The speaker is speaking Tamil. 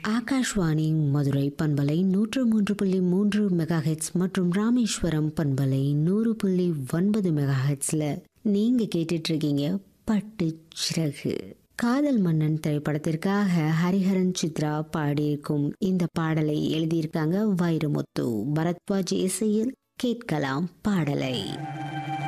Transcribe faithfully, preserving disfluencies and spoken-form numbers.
ஆகாஷ்வாணி மதுரை பண்பலை நூற்று மூன்று புள்ளி மூன்று மெகா ஹெட்ஸ் மற்றும் ராமேஸ்வரம் பண்பலை நூறு புள்ளி ஒன்பது மெகா ஹெட்ஸ்ல நீங்க கேட்டுட்டு இருக்கீங்க பட்டு சிறகு. காதல் மன்னன் திரைப்படத்திற்காக ஹரிஹரன் சித்ரா பாடியிருக்கும் இந்த பாடலை எழுதியிருக்காங்க வைரமுத்து. பரத்வாஜ் இசையில் கேட்கலாம் பாடலை.